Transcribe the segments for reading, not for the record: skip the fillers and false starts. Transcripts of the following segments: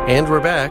And we're back.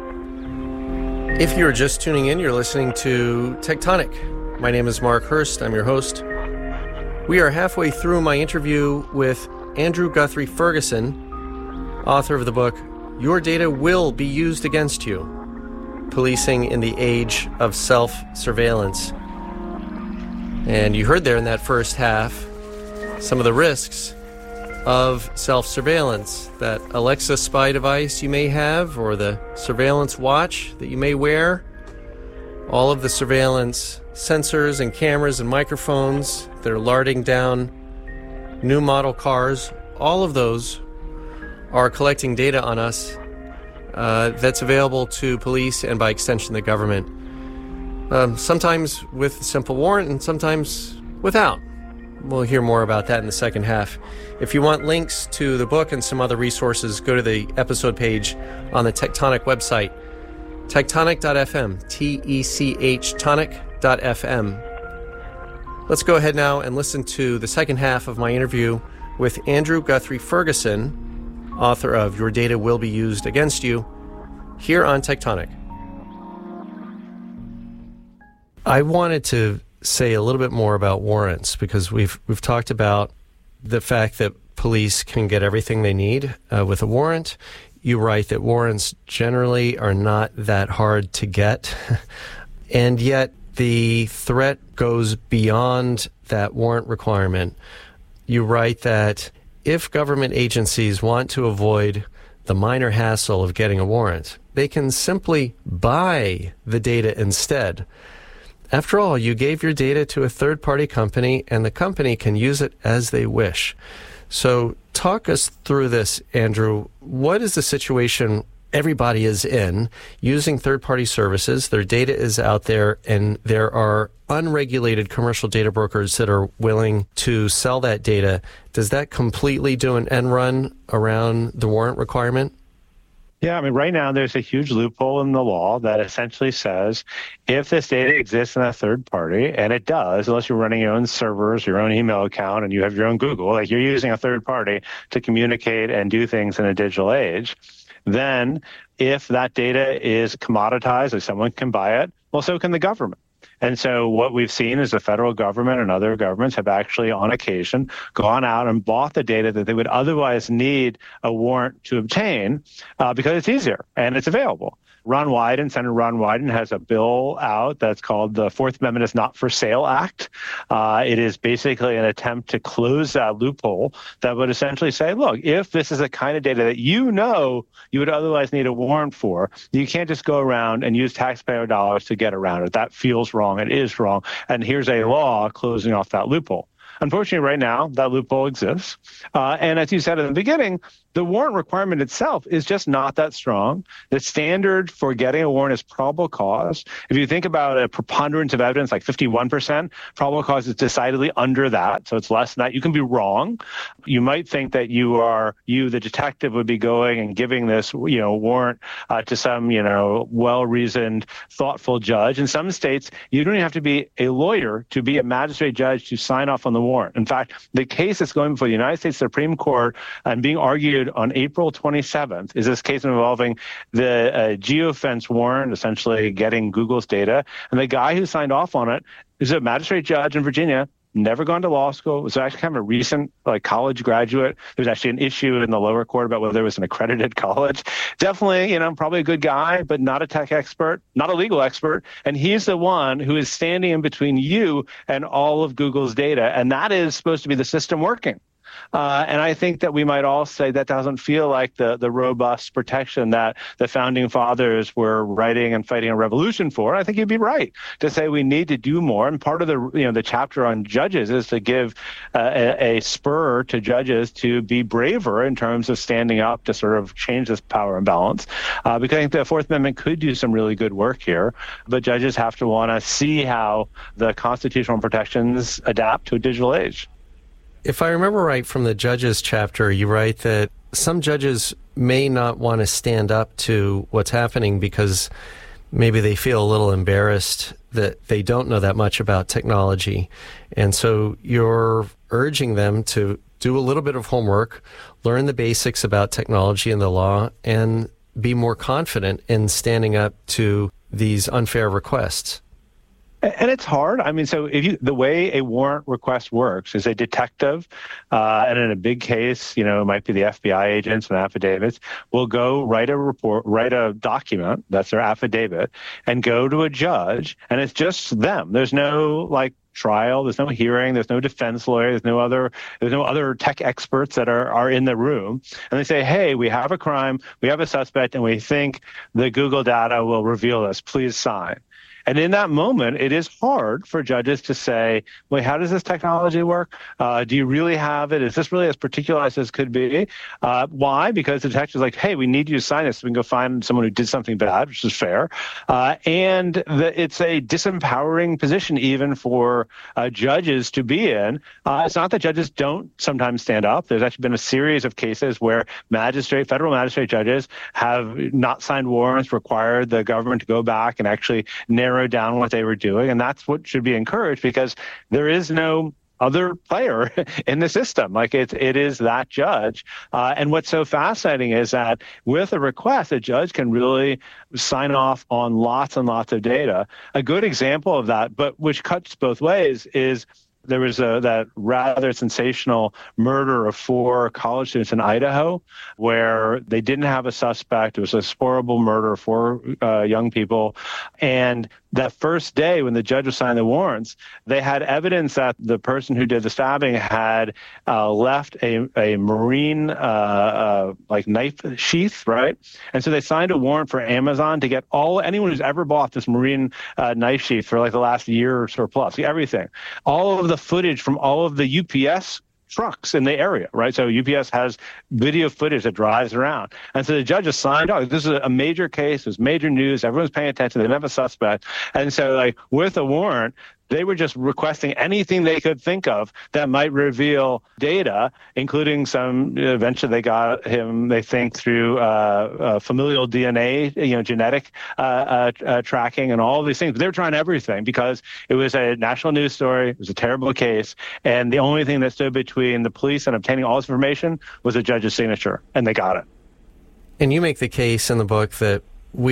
If you're just tuning in, you're listening to Tectonic. My name is Mark Hurst. I'm your host. We are halfway through my interview with Andrew Guthrie Ferguson, author of the book, Your Data Will Be Used Against You, Policing in the Age of Self-Surveillance. And you heard there in that first half some of the risks of self-surveillance, that Alexa spy device you may have, or the surveillance watch that you may wear, all of the surveillance sensors and cameras and microphones that are larding down new model cars, all of those are collecting data on us that's available to police and by extension the government. Sometimes with a simple warrant and sometimes without. We'll hear more about that in the second half. If you want links to the book and some other resources, go to the episode page on the Tectonic website, tectonic.fm, T-E-C-H, tonic.fm. Let's go ahead now and listen to the second half of my interview with Andrew Guthrie Ferguson, author of Your Data Will Be Used Against You, here on Tectonic. I wanted to say a little bit more about warrants, because we've talked about the fact that police can get everything they need with a warrant. You write that warrants generally are not that hard to get, and yet the threat goes beyond that warrant requirement. You write that if government agencies want to avoid the minor hassle of getting a warrant, they can simply buy the data instead. After all, you gave your data to a third-party company, and the company can use it as they wish. So talk us through this, Andrew. What is the situation everybody is in using third-party services? Their data is out there, and there are unregulated commercial data brokers that are willing to sell that data. Does that completely do an end run around the warrant requirement? Yeah, I mean, right now there's a huge loophole in the law that essentially says if this data exists in a third party, and it does, unless you're running your own servers, your own email account, and you have your own Google, like you're using a third party to communicate and do things in a digital age, then if that data is commoditized, if someone can buy it, well, so can the government. And so what we've seen is the federal government and other governments have actually, on occasion, gone out and bought the data that they would otherwise need a warrant to obtain because it's easier and it's available. Senator Ron Wyden has a bill out that's called the Fourth Amendment is Not for Sale Act. It is basically an attempt to close that loophole that would essentially say, look, if this is the kind of data that you know you would otherwise need a warrant for, you can't just go around and use taxpayer dollars to get around it. That feels wrong. It is wrong. And here's a law closing off that loophole. Unfortunately, right now, that loophole exists. And as you said at the beginning, the warrant requirement itself is just not that strong. The standard for getting a warrant is probable cause. If you think about a preponderance of evidence, like 51%, probable cause is decidedly under that. So it's less than that. You can be wrong. You might think that the detective, would be going and giving this, warrant to some, well-reasoned, thoughtful judge. In some states, you don't even have to be a lawyer to be a magistrate judge to sign off on the warrant. In fact, the case that's going before the United States Supreme Court and being argued on April 27th is this case involving the geofence warrant, essentially getting Google's data. And the guy who signed off on it is a magistrate judge in Virginia, never gone to law school, was actually kind of a recent college graduate. There was actually an issue in the lower court about whether it was an accredited college. Definitely, probably a good guy, but not a tech expert, not a legal expert. And he's the one who is standing in between you and all of Google's data. And that is supposed to be the system working. And I think that we might all say that doesn't feel like the robust protection that the founding fathers were writing and fighting a revolution for. I think you'd be right to say we need to do more. And part of the chapter on judges is to give a spur to judges to be braver in terms of standing up to sort of change this power imbalance. Because I think the Fourth Amendment could do some really good work here, but judges have to want to see how the constitutional protections adapt to a digital age. If I remember right from the judges chapter, you write that some judges may not want to stand up to what's happening because maybe they feel a little embarrassed that they don't know that much about technology. And so you're urging them to do a little bit of homework, learn the basics about technology and the law, and be more confident in standing up to these unfair requests? And it's hard. I mean, so the way a warrant request works is a detective, and in a big case, it might be the FBI agents and affidavits, will go write a document, that's their affidavit, and go to a judge, and it's just them. There's no trial, there's no hearing, there's no defense lawyer, there's no other tech experts that are in the room. And they say, hey, we have a crime, we have a suspect, and we think the Google data will reveal this. Please sign. And in that moment, it is hard for judges to say, wait, how does this technology work? Do you really have it? Is this really as particularized as could be? Why? Because the detective's like, hey, we need you to sign this so we can go find someone who did something bad, which is fair. And it's a disempowering position even for judges to be in. It's not that judges don't sometimes stand up. There's actually been a series of cases where federal magistrate judges have not signed warrants, required the government to go back and actually narrow down what they were doing. And that's what should be encouraged, because there is no other player in the system. It is that judge. And what's so fascinating is that with a request, a judge can really sign off on lots and lots of data. A good example of that, but which cuts both ways, is there was that rather sensational murder of 4 college students in Idaho, where they didn't have a suspect. It was a horrible murder of 4 young people. And that first day when the judge was signing the warrants, they had evidence that the person who did the stabbing had left a Marine knife sheath, right? And so they signed a warrant for Amazon to get anyone who's ever bought this Marine knife sheath for the last year or plus, everything. All of the footage from all of the UPS trucks in the area, right? So UPS has video footage that drives around. And so the judge has signed, this is a major case, there's major news, everyone's paying attention, they have a suspect. And so with a warrant, they were just requesting anything they could think of that might reveal data, including eventually they got him, they think, through familial DNA, genetic tracking and all these things. But they were trying everything because it was a national news story, it was a terrible case, and the only thing that stood between the police and obtaining all this information was a judge's signature, and they got it. And you make the case in the book that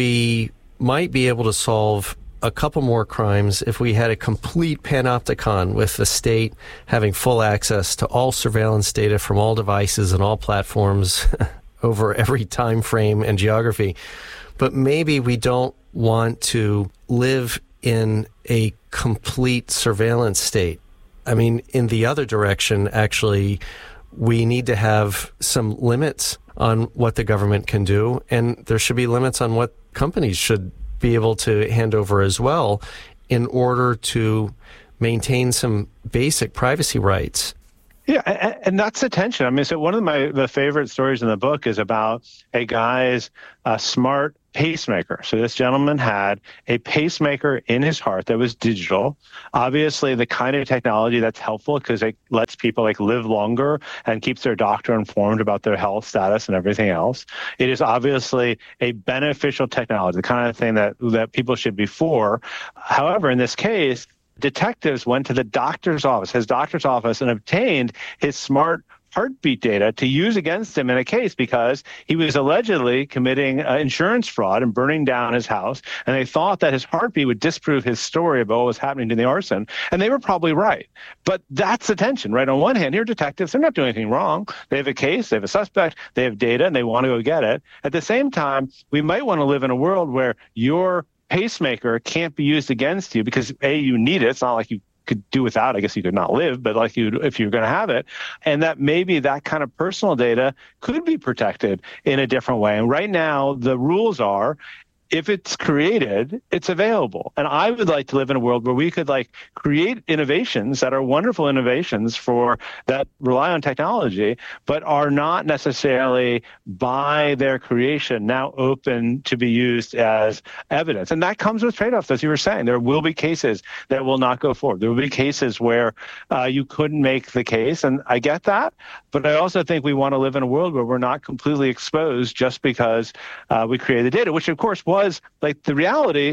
we might be able to solve a couple more crimes if we had a complete panopticon, with the state having full access to all surveillance data from all devices and all platforms over every time frame and geography. But maybe we don't want to live in a complete surveillance state. I mean, in the other direction, actually, we need to have some limits on what the government can do, and there should be limits on what companies should be able to hand over as well, in order to maintain some basic privacy rights. Yeah, and that's the tension. I mean, so one of the favorite stories in the book is about a guy's smart pacemaker. So this gentleman had a pacemaker in his heart that was digital. Obviously, the kind of technology that's helpful because it lets people live longer and keeps their doctor informed about their health status and everything else. It is obviously a beneficial technology, the kind of thing that people should be for. However, in this case, detectives went to his doctor's office, and obtained his smart heartbeat data to use against him in a case because he was allegedly committing insurance fraud and burning down his house. And they thought that his heartbeat would disprove his story about what was happening to the arson. And they were probably right. But that's the tension, right? On one hand, here are detectives. They're not doing anything wrong. They have a case, they have a suspect, they have data, and they want to go get it. At the same time, we might want to live in a world where your pacemaker can't be used against you because, A, you need it. It's not like you could do without. I guess you could not live, but if you're going to have it, and that maybe that kind of personal data could be protected in a different way. And right now, the rules are, if it's created, it's available. And I would like to live in a world where we could create innovations that are wonderful innovations that rely on technology, but are not necessarily by their creation now open to be used as evidence. And that comes with trade-offs, as you were saying. There will be cases that will not go forward. There will be cases where you couldn't make the case, and I get that. But I also think we want to live in a world where we're not completely exposed just because we created the data, which of course was the reality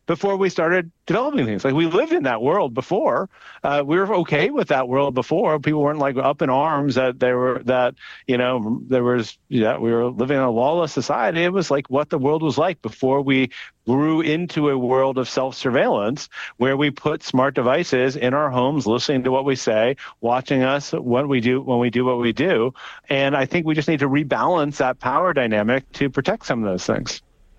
before we started developing things. Like, we lived in that world before. We were okay with that world before. People weren't like up in arms that we were living in a lawless society. It was like what the world was like before we grew into a world of self-surveillance, where we put smart devices in our homes, listening to what we say, watching us what we do when we do what we do. And I think we just need to rebalance that power dynamic to protect some of those things.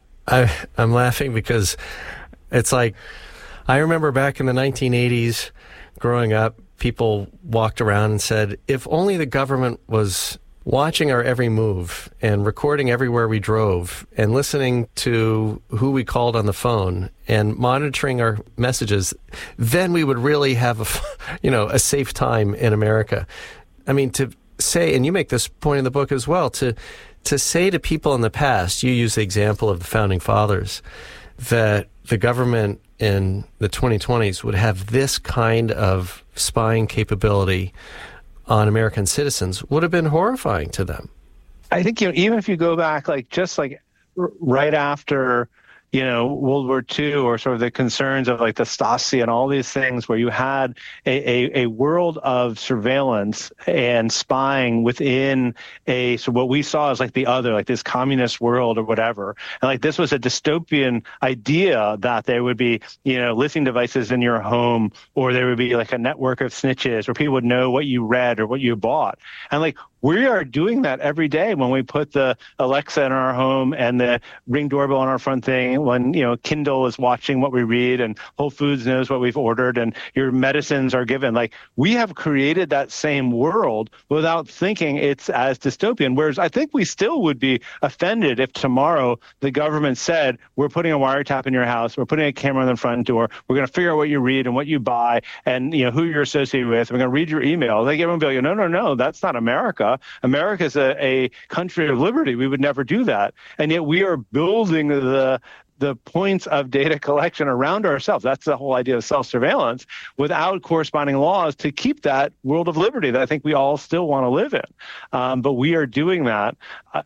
I'm laughing because it's like, I remember back in the 1980s growing up, people walked around and said, if only the government was watching our every move and recording everywhere we drove and listening to who we called on the phone and monitoring our messages, then we would really have a safe time in America. I mean, to say, and you make this point in the book as well, to say to people in the past, you use the example of the Founding Fathers, that the government in the 2020s would have this kind of spying capability on American citizens would have been horrifying to them. I think, even if you go back, just right after, World War II, or sort of the concerns of like the Stasi and all these things, where you had a world of surveillance and spying within so what we saw as like the other, like this communist world or whatever. And like, this was a dystopian idea that there would be, listening devices in your home, or there would be like a network of snitches where people would know what you read or what you bought. And like, we are doing that every day when we put the Alexa in our home and the Ring doorbell on our front thing, when, Kindle is watching what we read and Whole Foods knows what we've ordered and your medicines are given. Like, we have created that same world without thinking it's as dystopian. Whereas I think we still would be offended if tomorrow the government said, we're putting a wiretap in your house, we're putting a camera on the front door, we're going to figure out what you read and what you buy and, who you're associated with. We're going to read your email. Like, everyone will be like, no, that's not America. America is a country of liberty. We would never do that. And yet we are building the points of data collection around ourselves. That's the whole idea of self-surveillance, without corresponding laws to keep that world of liberty that I think we all still want to live in. But we are doing that,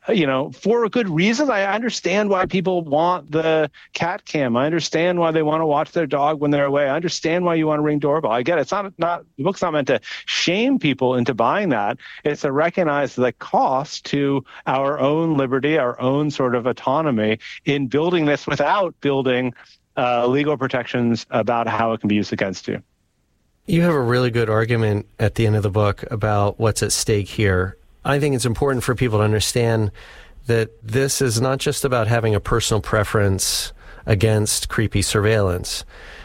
for good reasons. I understand why people want the cat cam. I understand why they want to watch their dog when they're away. I understand why you want to Ring doorbell. I get it. It's not the book's not meant to shame people into buying that. It's to recognize the cost to our own liberty, our own sort of autonomy in building this without building legal protections about how it can be used against you. You have a really good argument at the end of the book about what's at stake here. I think it's important for people to understand that this is not just about having a personal preference against creepy surveillance.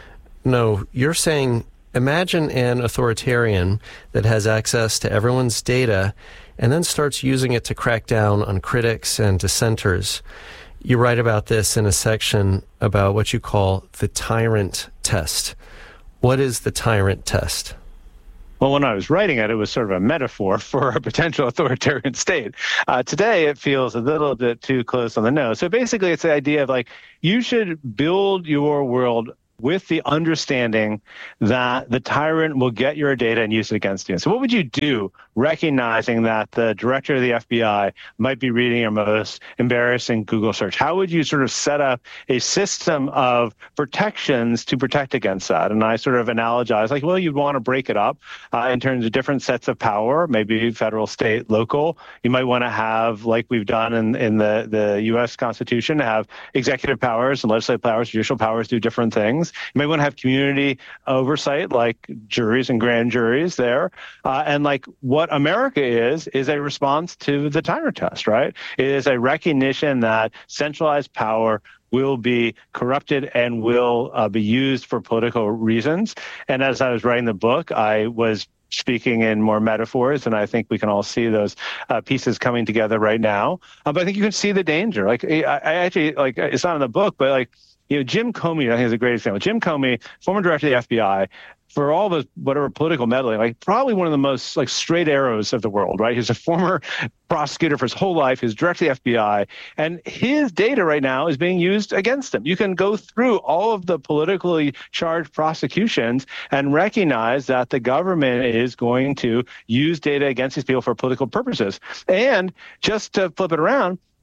No, you're saying, imagine an authoritarian that has access to everyone's data and then starts using it to crack down on critics and dissenters. You write about this in a section about what you call the tyrant test. What is the tyrant test? Well, when I was writing it, it was sort of a metaphor for a potential authoritarian state. Today, it feels a little bit too close on the nose. So basically, it's the idea of like, you should build your world with the understanding that the tyrant will get your data and use it against you. So what would you do recognizing that the director of the FBI might be reading your most embarrassing Google search? How would you sort of set up a system of protections to protect against that? And I sort of analogize like, well, you'd want to break it up in terms of different sets of power, maybe federal, state, local. You might want to have, like we've done in the U.S. Constitution, have executive powers and legislative powers, judicial powers do different things. You may want to have community oversight, like juries and grand juries there. And like what America is a response to the tyrant test, right? It is a recognition that centralized power will be corrupted and will be used for political reasons. And as I was writing the book, I was speaking in more metaphors, and I think we can all see those pieces coming together right now. But I think you can see the danger. Like, I actually, like, it's not in the book, but like, Jim Comey, I think, is a great example. Jim Comey, former director of the FBI, for all the whatever political meddling, like probably one of the most like straight arrows of the world, right? He's a former prosecutor for his whole life. He's director of the FBI, and his data right now is being used against him. You can go through all of the politically charged prosecutions and recognize that the government is going to use data against these people for political purposes. And just to flip it around,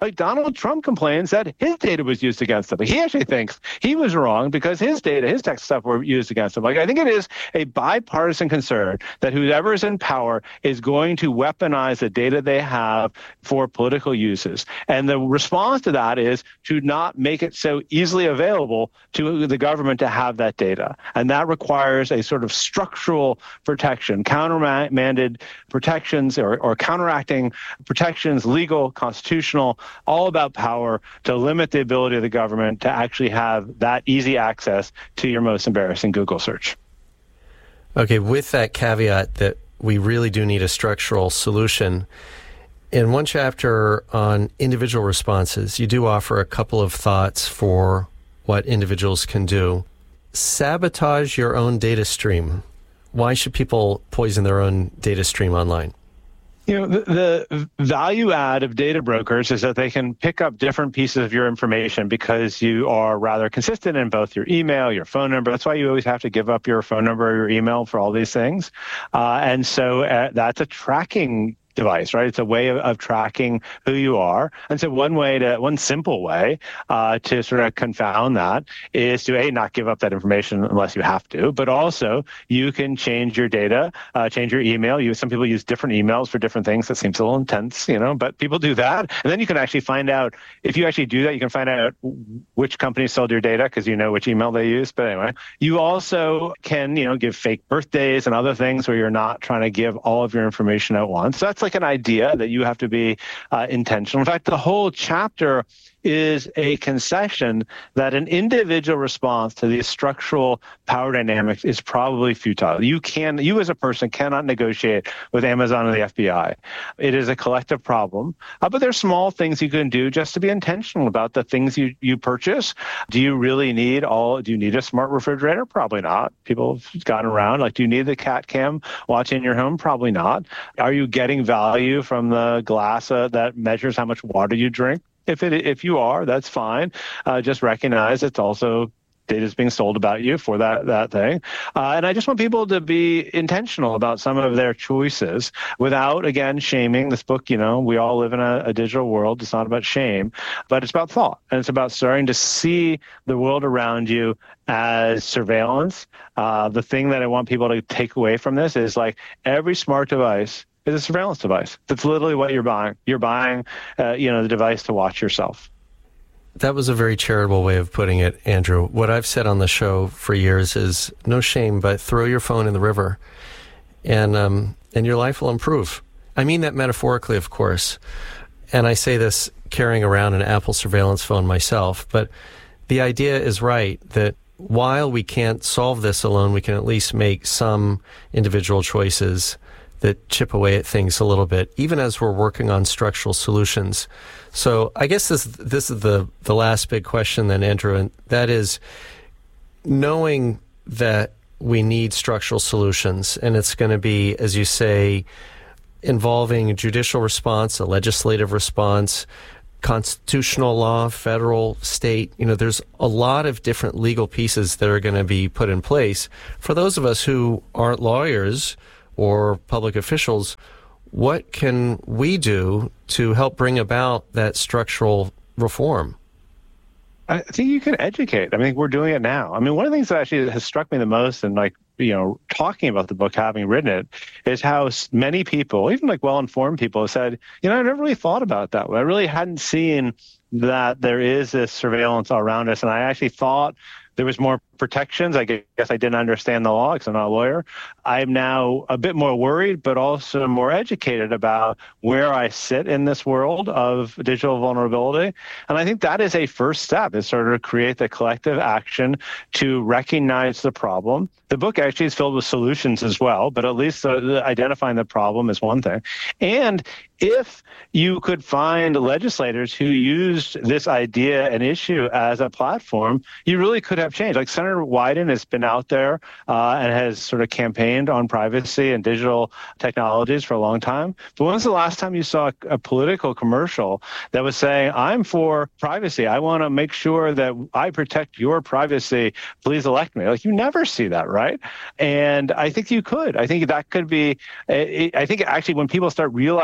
Like Donald Trump complains that his data was used against him. He actually thinks he was wrong because his data, his tech stuff were used against him. Like, I think it is a bipartisan concern that whoever is in power is going to weaponize the data they have for political uses. And the response to that is to not make it so easily available to the government to have that data. And that requires a sort of structural protection, countermanded protections or counteracting protections, legal, constitutional, all about power to limit the ability of the government to actually have that easy access to your most embarrassing Google search. Okay, with that caveat that we really do need a structural solution, in one chapter on individual responses, you do offer a couple of thoughts for what individuals can do. Sabotage your own data stream. Why should people poison their own data stream online? You know, the value add of data brokers is that they can pick up different pieces of your information because you are rather consistent in both your email, your phone number. That's why you always have to give up your phone number or your email for all these things. And so that's a tracking device, right? It's a way of tracking who you are. And so one simple way to sort of confound that is to not give up that information unless you have to, but also you can change your data, change your email. Some people use different emails for different things. That seems a little intense, but people do that. And then you can actually find out, if you actually do that, you can find out which company sold your data because you know which email they use. But anyway, you also can, give fake birthdays and other things where you're not trying to give all of your information at once. So that's like an idea that you have to be intentional. In fact, the whole chapter is a concession that an individual response to these structural power dynamics is probably futile. You as a person cannot negotiate with Amazon or the FBI. It is a collective problem, but there's small things you can do just to be intentional about the things you purchase. Do you need a smart refrigerator? Probably not. People have gotten around. Like, do you need the cat cam watch in your home? Probably not. Are you getting value from the glass that measures how much water you drink? If you are, that's fine. Just recognize it's also data is being sold about you for that thing. And I just want people to be intentional about some of their choices without, again, shaming. This book, we all live in a digital world. It's not about shame, but it's about thought. And it's about starting to see the world around you as surveillance. The thing that I want people to take away from this is, like, every smart device is a surveillance device. That's literally what you're buying. You're buying, the device to watch yourself. That was a very charitable way of putting it, Andrew. What I've said on the show for years is no shame, but throw your phone in the river, and your life will improve. I mean that metaphorically, of course. And I say this carrying around an Apple surveillance phone myself. But the idea is right, that while we can't solve this alone, we can at least make some individual choices that chip away at things a little bit, even as we're working on structural solutions. So I guess this is the last big question then, Andrew, and that is, knowing that we need structural solutions, and it's going to be, as you say, involving a judicial response, a legislative response, constitutional law, federal, state. There's a lot of different legal pieces that are going to be put in place. For those of us who aren't lawyers or public officials, what can we do to help bring about that structural reform? I think you can educate. I mean, we're doing it now. I mean, one of the things that actually has struck me the most, and talking about the book, having written it, is how many people, even well-informed people, have said, I never really thought about that. I really hadn't seen that there is this surveillance around us. And I actually thought there was more protections. I guess I didn't understand the law because I'm not a lawyer. I'm now a bit more worried, but also more educated about where I sit in this world of digital vulnerability. And I think that is a first step, is sort of create the collective action to recognize the problem. The book actually is filled with solutions as well, but at least identifying the problem is one thing. And if you could find legislators who used this idea and issue as a platform, you really could have change. Like Senator Wyden has been out there and has sort of campaigned on privacy and digital technologies for a long time. But when was the last time you saw a political commercial that was saying, I'm for privacy, I want to make sure that I protect your privacy, please elect me? Like, you never see that, right? And I think you could. I think that could be, I think actually when people start realizing the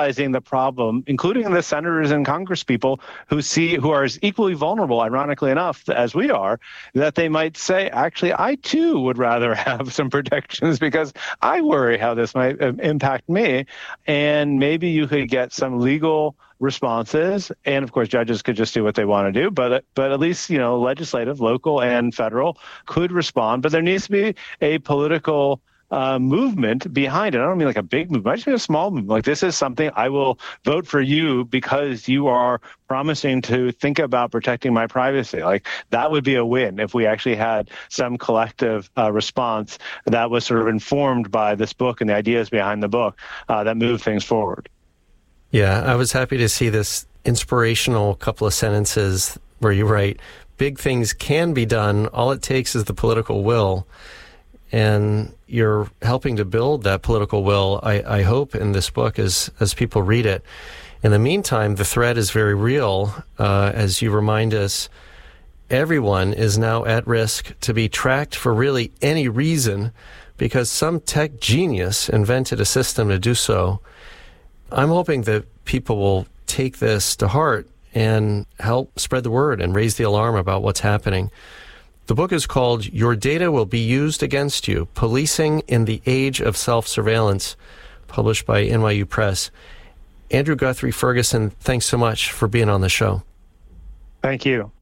problem, including the senators and congresspeople who are as equally vulnerable, ironically enough, as we are, that they might say, actually, I too would rather have some protections because I worry how this might impact me. And maybe you could get some legal responses, and of course judges could just do what they want to do, but at least legislative, local and federal could respond. But there needs to be a political movement behind it. I don't mean like a big movement. I just mean a small movement. Like, this is something I will vote for you because you are promising to think about protecting my privacy. Like, that would be a win if we actually had some collective response that was sort of informed by this book and the ideas behind the book that move things forward. Yeah, I was happy to see this inspirational couple of sentences where you write, big things can be done. All it takes is the political will. And you're helping to build that political will, I hope, in this book as people read it. In the meantime, the threat is very real. As you remind us, everyone is now at risk to be tracked for really any reason because some tech genius invented a system to do so. I'm hoping that people will take this to heart and help spread the word and raise the alarm about what's happening. The book is called Your Data Will Be Used Against You, Policing in the Age of Self-Surveillance, published by NYU Press. Andrew Guthrie Ferguson, thanks so much for being on the show. Thank you.